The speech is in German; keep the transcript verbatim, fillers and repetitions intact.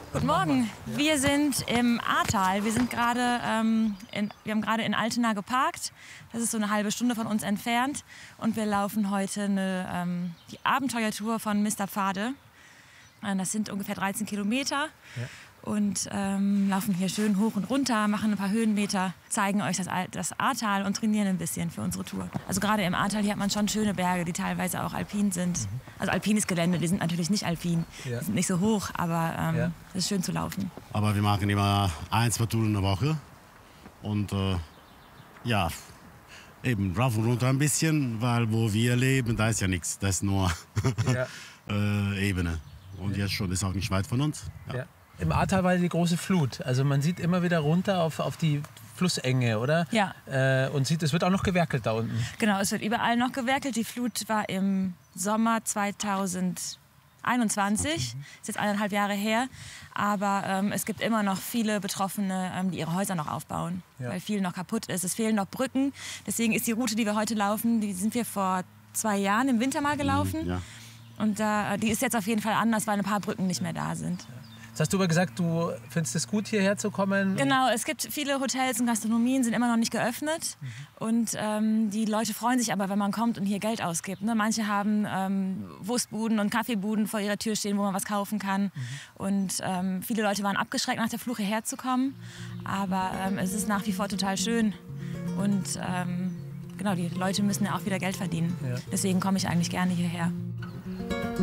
Guten Morgen. Wir sind im Ahrtal. Wir sind gerade, ähm, in, wir haben gerade in Altena geparkt. Das ist so eine halbe Stunde von uns entfernt. Und wir laufen heute eine, ähm, die Abenteuertour von Mister Pfade. Das sind ungefähr dreizehn Kilometer. Ja. Und ähm, laufen hier schön hoch und runter, machen ein paar Höhenmeter, zeigen euch das, das Ahrtal und trainieren ein bisschen für unsere Tour. Also gerade im Ahrtal hier hat man schon schöne Berge, die teilweise auch alpin sind. Mhm. Also alpines Gelände, die sind natürlich nicht alpin, ja. Die sind nicht so hoch, aber ähm, ja. Das ist schön zu laufen. Aber wir machen immer ein, zwei Touren in der Woche und äh, ja, eben rauf und runter ein bisschen, weil wo wir leben, da ist ja nichts, das ist nur ja. äh, Ebene. Und jetzt schon, ist auch nicht weit von uns. Ja. Ja. Im Ahrtal war die große Flut. Also man sieht immer wieder runter auf, auf die Flussenge, oder? Ja. Äh, und sieht, es wird auch noch gewerkelt da unten. Genau, es wird überall noch gewerkelt. Die Flut war im Sommer zweitausendeinundzwanzig. Mhm. Ist jetzt eineinhalb Jahre her. Aber ähm, es gibt immer noch viele Betroffene, ähm, die ihre Häuser noch aufbauen. Ja. Weil viel noch kaputt ist. Es fehlen noch Brücken. Deswegen ist die Route, die wir heute laufen, die sind wir vor zwei Jahren im Winter mal gelaufen. Ja. Und äh, die ist jetzt auf jeden Fall anders, weil ein paar Brücken nicht mehr da sind. Jetzt hast du aber gesagt, du findest es gut, hierher zu kommen? Genau, es gibt viele Hotels und Gastronomien, sind immer noch nicht geöffnet. Mhm. Und ähm, die Leute freuen sich aber, wenn man kommt und hier Geld ausgibt. Ne? Manche haben ähm, Wurstbuden und Kaffeebuden vor ihrer Tür stehen, wo man was kaufen kann. Mhm. Und ähm, viele Leute waren abgeschreckt, nach der Fluche herzukommen. Aber ähm, es ist nach wie vor total schön. Und ähm, genau, die Leute müssen ja auch wieder Geld verdienen. Ja. Deswegen komme ich eigentlich gerne hierher.